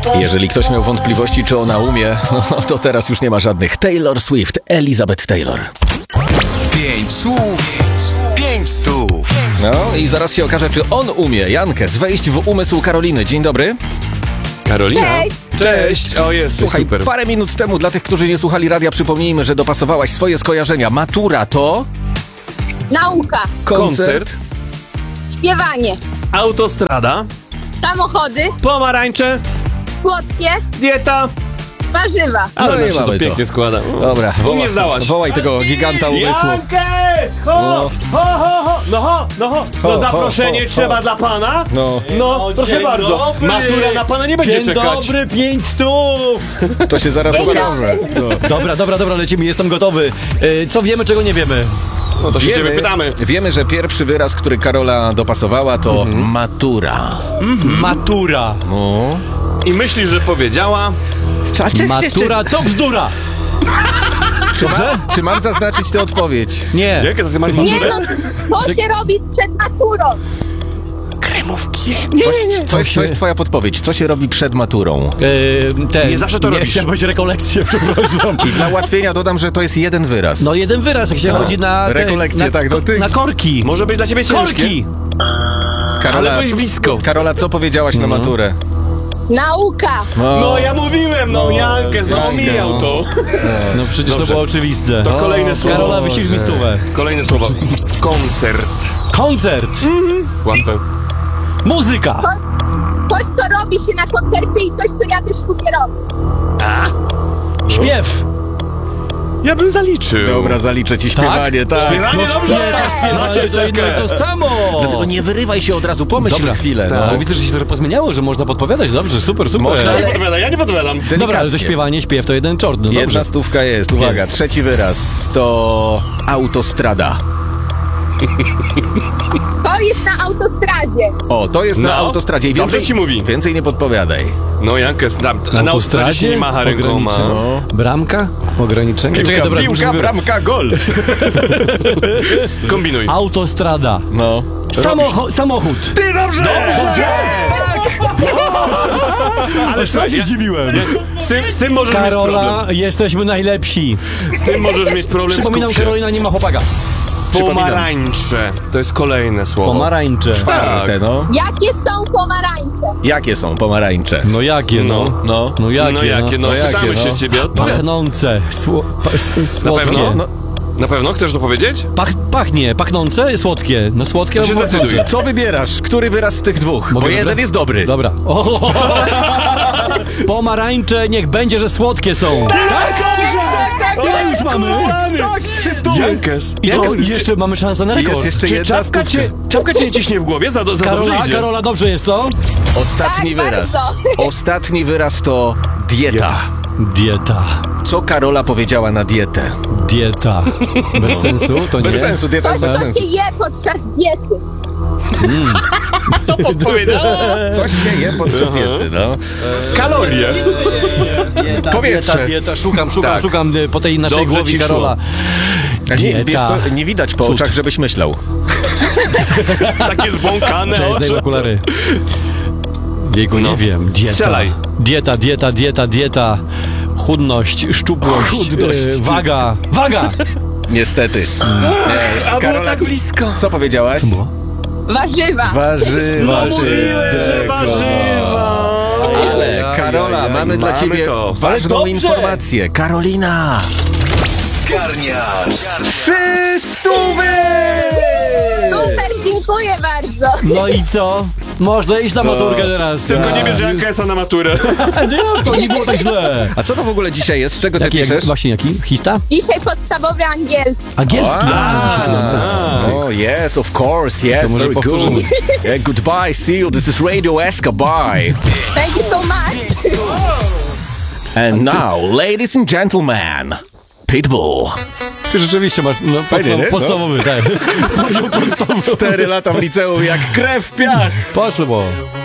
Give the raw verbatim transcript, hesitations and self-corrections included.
Jeżeli ktoś miał wątpliwości, czy ona umie, no to teraz już nie ma żadnych. Taylor Swift, Elizabeth Taylor. Pięć słów, pięć stów. No i zaraz się okaże, czy on umie, Jankes, wejść w umysł Karoliny. Dzień dobry. Karolina? Cześć. Cześć! O, jesteś Słuchaj, super. parę minut temu, dla tych, którzy nie słuchali radia, przypomnijmy, że dopasowałaś swoje skojarzenia. Matura to... Nauka, Koncert. śpiewanie, Autostrada. samochody, Pomarańcze. słodkie, Dieta. warzywa. Ale No i nam się mamy to to. pięknie składa. Dobra, U mnie zdałaś. Wołaj tego giganta umysłu. Jankes! Ho, ho, ho, ho! No ho, no ho! Ho, No ho, zaproszenie ho, ho. trzeba dla pana? No, No, proszę dzień bardzo. dobry. Matura na pana nie będzie Dzień czekać. dobry, pięć stów! to się zaraz Dzień okaże. No. Dobra, dobra, dobra, lecimy, jestem gotowy. E, co wiemy, czego nie wiemy? No to się ciebie pytamy. wiemy, że pierwszy wyraz, który Karola dopasowała, to Mhm. matura. Matura. No. I myślisz, że powiedziała... Matura to bzdura! Czy, ma, czy mam zaznaczyć tę odpowiedź? Nie. Jakie ty masz Nie maturę? no, to się robi przed maturą. Kremówki. Coś, co jest, to jest twoja podpowiedź. Co się robi przed maturą? E, ten, Nie zawsze to nie, robisz. Chciałem powiedzieć rekolekcję, przepraszam. I dla ułatwienia dodam, że to jest jeden wyraz. No jeden wyraz, jak się chodzi na... te- Rekolekcje, na, tak, no ty- na korki. Może być dla ciebie ciężkie. Korki! Karola, Ale byłeś blisko. Karola, co powiedziałaś na maturę? Nauka, No ja mówiłem, no, No, Jankes, no Jankes, omijał no. to. No przecież Dobrze. to było oczywiste. To kolejne słowo. Karola, wyścisz mi stówę. Kolejne słowo. Koncert. Koncert. Łatwe. Muzyka. coś co robi się na koncercie i coś co ja też lubię robić. Śpiew. Ja bym zaliczył. Dobra, zaliczę ci śpiewanie, tak. Śpiewanie dobrze. Śpiewanie to jedno i to samo. Dlatego nie wyrywaj się od razu, pomyśl Dobra. chwilę. Tak. No. Widzę, że się trochę pozmieniało, że można podpowiadać. Dobrze, super, super. Można. Ja nie podpowiadam, ja nie podpowiadam. Dobra, ale to śpiewanie, śpiew to jeden czort. No Jedna dobrze. stówka jest, uwaga, Jest. trzeci wyraz to autostrada. To jest na autostradzie. O, to jest No. na autostradzie. I Dobrze więcej, ci mówi. Więcej nie podpowiadaj. No Jankes, na, na, na autostradzie się nie macha rękoma. ograniczenie. Bramka? Ograniczenie? Piłka, Czekaj, dobra, piłka, muszę wybrać. bramka, gol. Kombinuj. Autostrada. No. Samocho- samochód. Ty dobrze! Dobrze! Ale słuchaj, ja, zdziwiłem. z, tym, z tym możesz mieć Karola, problem. jesteśmy najlepsi. Z tym możesz mieć problem. Przypominam, skup się. Karolina nie ma chłopaka. Pomarańcze. To jest kolejne słowo. Pomarańcze. Czwarte, no. Jakie są pomarańcze? Jakie są pomarańcze? No jakie, no? No. No. No jakie, No jakie, no, No jakie, pytamy no. się ciebie. Odpowiedz. Pachnące. Sło- pa- s- słodkie. pewno? No, Na pewno? Chcesz to powiedzieć? Pach, pachnie. Pachnące, słodkie. No słodkie. To się albo zdecyduj. pachnące. co wybierasz? Który wyraz z tych dwóch? Mogę Bo jeden wybrać? jest dobry. Dobra. O, pomarańcze, niech będzie, że słodkie są. Tak? Ile już mamy? Tak, trzy stówy. Jankes. I co? I jeszcze mamy szansę na rekord. Jest jeszcze Czy jedna czapka stówka. cię, czapka cię nie ciśnie w głowie? Za, do, za dobrze Karola, idzie. Karola, dobrze jest, co? Ostatni Tak, wyraz. bardzo. Ostatni wyraz to dieta. Dieta. Co Karola powiedziała na dietę? Dieta. Bez sensu, to nie? Bez sensu, dieta Coś jest bez co sensu. się je podczas diety. Coś się je podczas diety, no. Kalorie. Dieta, Powietrze. Dieta, dieta, szukam, szukam, Tak. szukam y, po tej naszej Dobrze głowie ci szło. Karola. A nie, wiesz Dieta. co, nie widać po Cud. oczach, żebyś myślał. Takie zbłąkane Cześć, zdejmę oczy. okulary. Wieku, No. nie wiem. Dieta. Strzelaj. Dieta, dieta, dieta, dieta. Chudność, szczupłość, Chudność, y, ty. waga. Waga! Niestety. Nie, A było Karola, tak blisko. co powiedziałaś? Warzywa. Warzywa. Mówiłem, że warzywa. Ale Karola, Ajajaj, mamy dla ciebie to. ważną dobrze. informację. Karolina! Zgarniasz. Trzy stówy! Super, dziękuję bardzo. No i co? Można iść na maturkę teraz. Tylko nie A, bierz Jankesa na maturę. Nie, to nie było tak źle. A co to w ogóle dzisiaj jest? Z czego ty Jaki, jak, piszesz? właśnie jaki? Hista? Dzisiaj podstawowy angielski. Angielski. Oh, yes, of course, yes, To może very good. powtórzymy. Yeah, goodbye, see you, this is Radio Escobar. Thank you so much. And now, ladies and gentlemen, Pitbull. Ty rzeczywiście masz no, Fajnie, nie? podstaw, No. podstawowy, tak. Poziom podstawowy. Cztery lata w liceum jak krew w piach. Poszło.